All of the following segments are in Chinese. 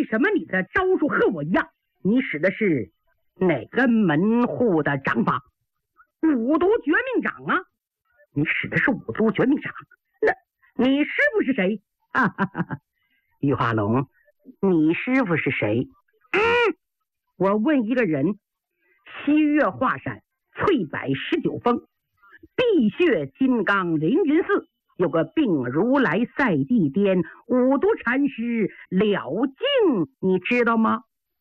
什么你的招数和我一样？你使的是哪个门户的掌法？五毒绝命掌啊！你使的是五毒绝命掌，那你师傅是谁？哈哈哈哈！玉化龙，你师傅是谁？我问一个人，西岳华山翠柏19峰，碧血金刚凌云寺有个病如来赛地巅五毒禅师了净，你知道吗？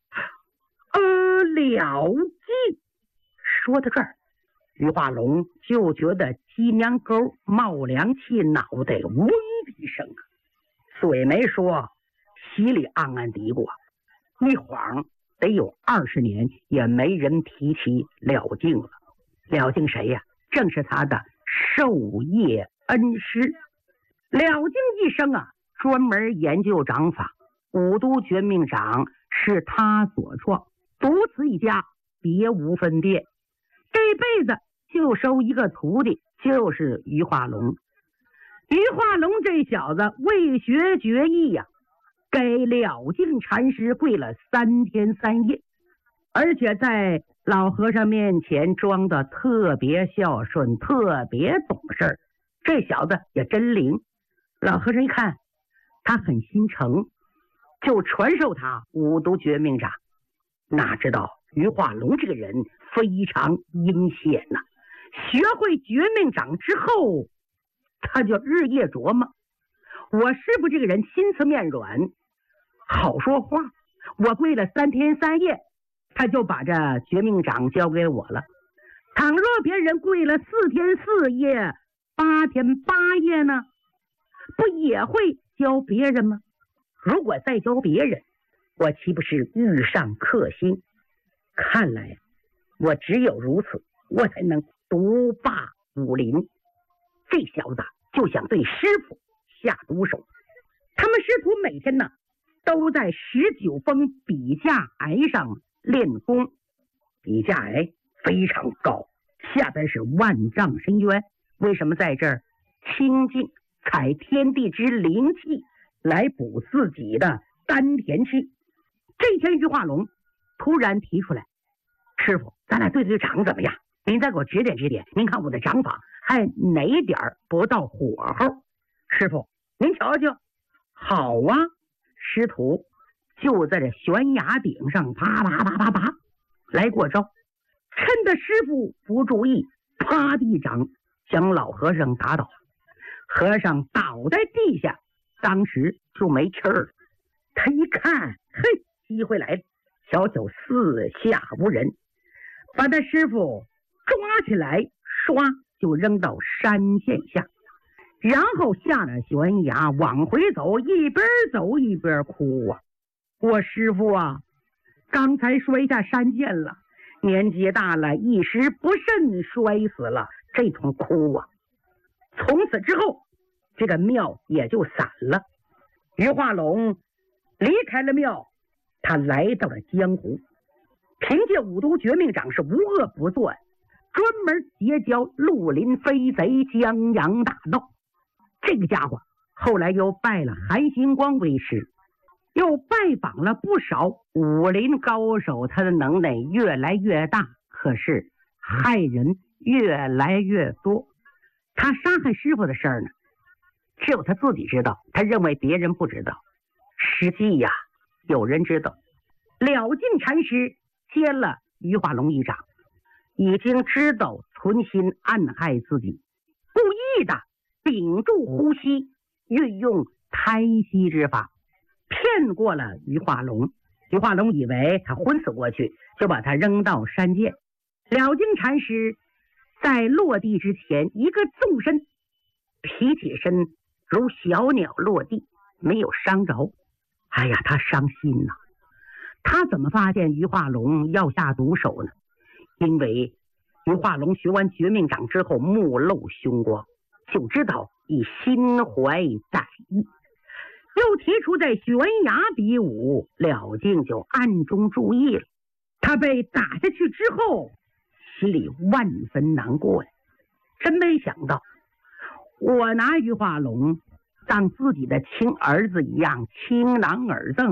了净。说到这儿，于化龙就觉得鸡娘沟冒凉气，脑袋嗡的一声啊，嘴没说，心里暗暗嘀咕，一晃得有20年也没人提起了净了。了净谁呀？正是他的授业恩师。了净一生啊，专门研究掌法，五毒绝命掌是他所创，独此一家，别无分店。这辈子就收一个徒弟，就是于化龙。于化龙这小子为学绝艺呀，给了净禅师跪了3天3夜，而且在老和尚面前装的特别孝顺，特别懂事。这小子也真灵。老和尚一看他很心诚，就传授他五毒绝命掌。哪知道于化龙这个人非常阴险呐，学会绝命掌之后，他就日夜琢磨，我师傅这个人心慈面软，好说话，我跪了3天3夜，他就把这绝命掌交给我了。倘若别人跪了4天4夜、8天8夜呢，不也会教别人吗？如果再教别人，我岂不是欲上克星？看来我只有如此，我才能独霸武林。这小子就想对师傅下毒手。他们师徒每天呢都在19峰笔架崖上练功，笔架崖非常高，下边是万丈深渊。为什么在这儿清静采天地之灵气来补自己的丹田气？这天于化龙突然提出来，师傅，咱俩对对掌怎么样？您再给我指点指点，您看我的掌法还哪点不到火候？师傅您瞧瞧。好啊，师徒就在这悬崖顶上啪啪啪啪啪来过招，趁着师傅不注意，啪的一掌将老和尚打倒。和尚倒在地下，当时就没气儿了。他一看，嘿，机会来了，瞧瞧四下无人，把他师傅抓起来，唰就扔到山涧下，然后下了悬崖往回走，一边走一边哭啊！我师傅啊，刚才摔下山涧了，年纪大了，一时不慎摔死了，这通哭啊！从此之后，这个庙也就散了。于化龙离开了庙，他来到了江湖，凭借五毒绝命掌是无恶不作，专门结交绿林飞贼，江洋大盗。这个家伙后来又拜了韩星光为师，又拜访了不少武林高手，他的能耐越来越大，可是害人越来越多。他杀害师傅的事儿呢，只有他自己知道，他认为别人不知道。实际呀，有人知道。了净禅师接了于化龙一掌，已经知道存心暗害自己，故意的屏住呼吸，运用胎息之法，骗过了于化龙。于化龙以为他昏死过去，就把他扔到山涧。了净禅师在落地之前一个纵身，提起身如小鸟落地，没有伤着。哎呀，他伤心呐！他怎么发现于化龙要下毒手呢？因为于化龙学完绝命掌之后目露凶光，就知道已心怀歹意，又提出在悬崖比武。了净就暗中注意了。他被打下去之后，心里万分难过呀！真没想到，我拿于化龙当自己的亲儿子一样，倾囊而赠，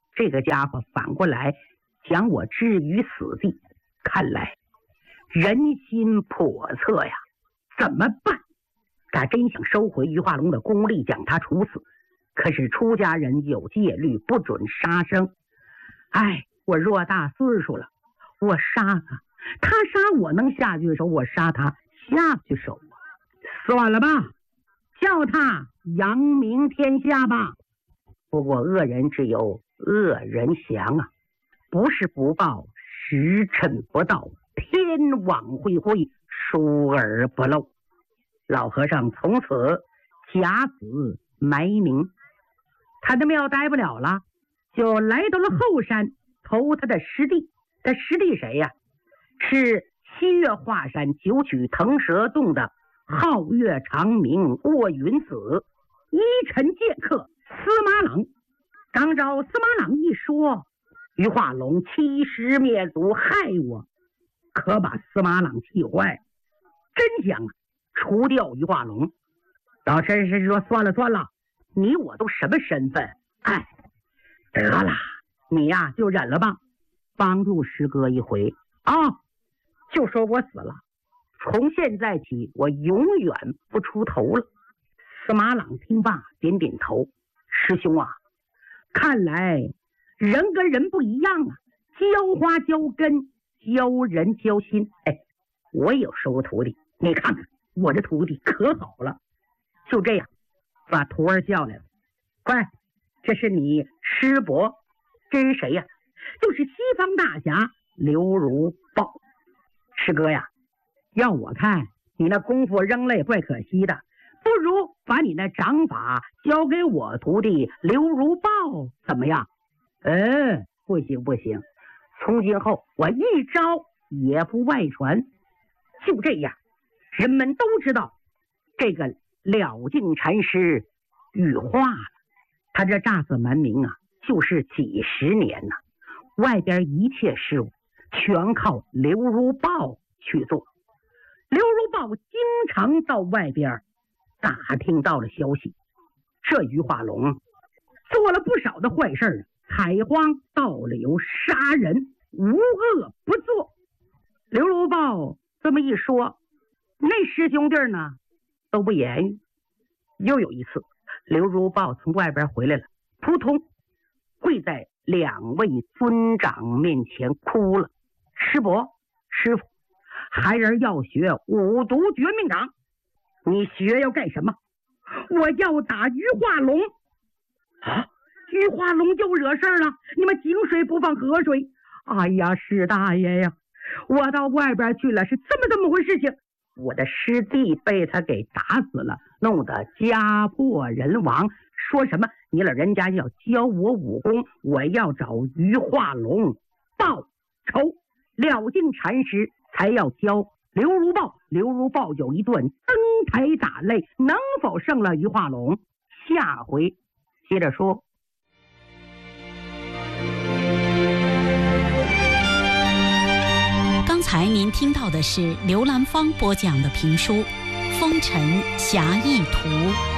这个家伙反过来将我置于死地，看来人心叵测呀，怎么办？他真想收回于化龙的功力，将他处死，可是出家人有戒律，不准杀生。哎，我偌大岁数了，我杀他，他杀我能下去手，我杀他下不去手啊！算了吧，叫他扬名天下吧。不过恶人只有恶人降啊，不是不报，时辰不到，天网恢恢，疏而不漏。老和尚从此假死埋名，他的庙待不了了，就来到了后山投他的师弟。他师弟谁呀？是西岳华山九曲腾蛇洞的皓月长明卧云子，依尘剑客司马朗。刚招司马朗一说，于化龙欺师灭祖害我，可把司马朗气坏，真想除掉于化龙。老绅士说：算了算了，你我都什么身份？哎，得了，你呀就忍了吧，帮助师哥一回啊，就说我死了，从现在起我永远不出头了。司马朗听罢点点头，师兄啊，看来人跟人不一样啊，浇花浇根，教人教心。哎，我也有收徒弟，你看看我这徒弟可好了。就这样把徒儿叫来了，快，这是你师伯。这是谁呀？就是西方大侠刘如豹。师哥呀，要我看你那功夫扔了也怪可惜的，不如把你那掌法交给我徒弟刘如豹怎么样？不行不行，从今后我一招也不外传。就这样，人们都知道这个了净禅师羽化了。他这诈死瞒名啊，就是几十年呐，外边一切事务全靠刘如豹去做。刘如豹经常到外边打听到了消息，这于化龙做了不少的坏事，采荒盗柳杀人，无恶不作。刘如豹这么一说，那师兄弟呢都不言语。又有一次，刘如豹从外边回来了，扑通跪在两位尊长面前哭了。师伯，师傅，孩儿要学五毒绝命掌。你学要干什么？我要打于化龙。啊，于化龙就惹事了，你们井水不犯河水。哎呀，师大爷呀，我到外边去了，是这么回事情。我的师弟被他给打死了，弄得家破人亡。说什么你老人家要教我武功，我要找于化龙报仇。了净禅师才要教刘如豹，刘如豹有一段登台打擂，能否胜了于化龙？下回接着说。 刚才您听到的是刘兰芳播讲的评书《风尘侠义图》。